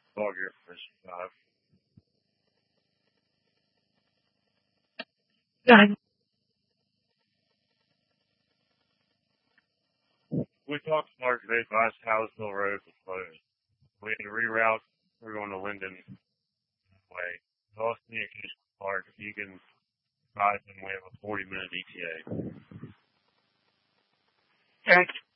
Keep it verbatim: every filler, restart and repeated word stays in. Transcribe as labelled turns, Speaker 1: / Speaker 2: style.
Speaker 1: Log your information five.
Speaker 2: Done.
Speaker 1: We talked to Mark. They advised Howesville Road was closed. We had to reroute. We're going to Linden Way. Lost communication with Clark. If you can advise them, we have a forty minute E T A.
Speaker 2: Thanks.